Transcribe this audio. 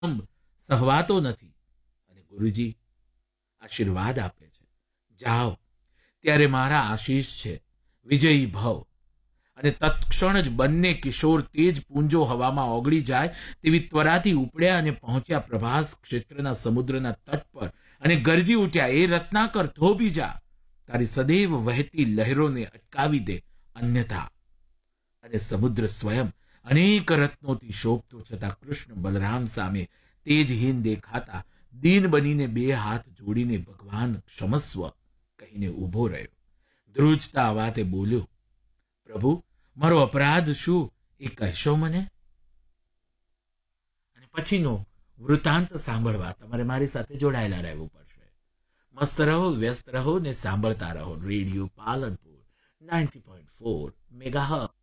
સહવાતો નથી. અને ગુરુજી આશીર્વાદ આપે છે, જાઓ ત્યારે મારા આશીષ છે, વિજયી ભવ. અને તત્ક્ષણ જ બંને કિશોર તેજ પૂંજો હવામાં ઓગળી જાય તેવી ત્વરાથી ઉપડ્યા અને પહોંચ્યા પ્રભાસ ક્ષેત્રના સમુદ્રના તટ પર અને ગરજી ઉઠ્યા, એ રત્નાકર થોભી જા, તારી સદૈવ વહેતી લહેરોને અટકાવી દે અન્યથા. અને સમુદ્ર સ્વયં અનેક રત્નોથી શોભતો છતાં કૃષ્ણ બલરામ સામે તેજહીન દેખાતા દીન બનીને બે હાથ જોડીને ભગવાન ક્ષમસ્વ કહીને ઊભો રહ્યો. ધ્રુજતા અવાતે બોલ્યો, પ્રભુ મારો અપરાધ શું એ કહેશો મને? અને પછીનો વૃત્તાંત સાંભળવા તમારે મારી સાથે જોડાયેલા રહેવું પડશે. મસ્ત રહો, વ્યસ્ત રહો ને સાંભળતા રહો રેડિયો પાલનપુર 90.4 મેગાહર્ટ્ઝ.